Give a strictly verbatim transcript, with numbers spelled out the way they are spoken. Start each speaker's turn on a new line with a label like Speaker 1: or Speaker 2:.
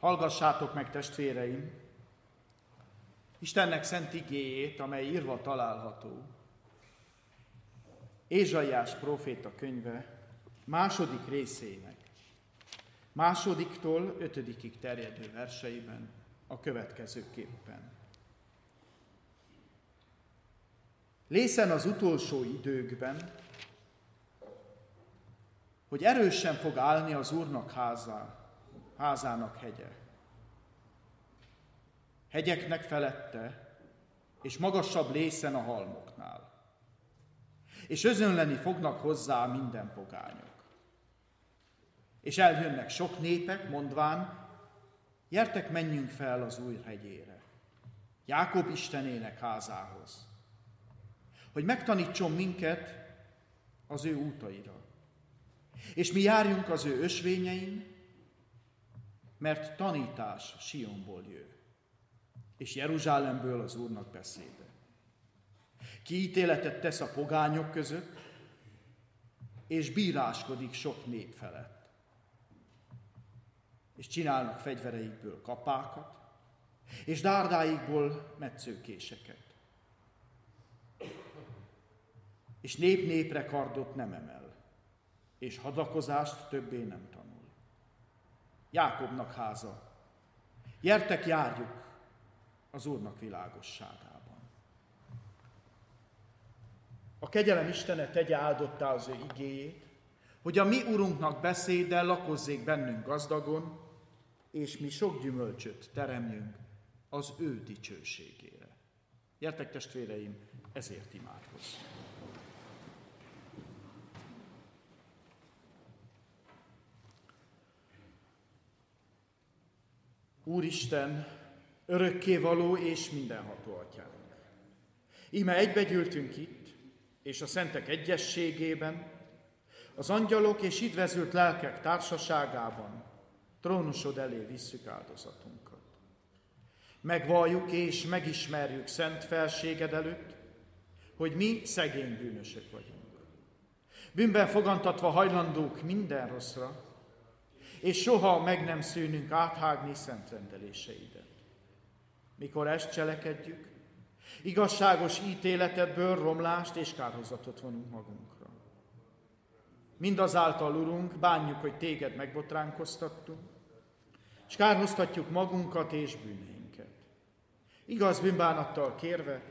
Speaker 1: Hallgassátok meg, testvéreim, Istennek szent igéjét, amely írva található. Ézsaiás próféta könyve második részének, másodiktól ötödikig terjedő verseiben a következőképpen. Lészen az utolsó időkben, hogy erősen fog állni az Úrnak házá, házának hegye. Hegyeknek felette, és magasabb lészen a halmoknál. És özönleni fognak hozzá minden pogányok. És eljönnek sok népek, mondván, gyertek, menjünk fel az Úr hegyére, Jákob Istenének házához, hogy megtanítson minket az ő útaira. És mi járjunk az ő ösvényein, mert tanítás Sionból jön, és Jeruzsálemből az Úrnak beszéde. Ki ítéletet tesz a pogányok között, és bíráskodik sok nép felett. És csinálnak fegyvereikből kapákat, és dárdáikból metszőkéseket. És nép népre kardot nem emel, és hadakozást többé nem tanul. Jákobnak háza, gyertek, járjuk az Úrnak világosságában. A kegyelem Istene tegye áldottá az ő igéjét, hogy a mi Urunknak beszéde lakozzék bennünk gazdagon, és mi sok gyümölcsöt teremjünk az ő dicsőségére. Gyertek, testvéreim, ezért imádkozzunk. Úristen, örökkévaló és mindenható Atyánk! Íme egybegyűltünk itt, és a szentek egyességében, az angyalok és üdvözült lelkek társaságában trónusod elé visszük áldozatunkat. Megvalljuk és megismerjük szent felséged előtt, hogy mi szegény bűnösök vagyunk. Bűnben fogantatva hajlandók minden rosszra, és soha meg nem szűnünk áthágni szent rendeléseidet. Mikor ezt cselekedjük, igazságos ítéletedből romlást és kárhozatot vonunk magunkra. Mindazáltal, Urunk, bánjuk, hogy téged megbotránkoztattunk, és kárhoztatjuk magunkat és bűneinket. Igaz bűnbánattal kérve,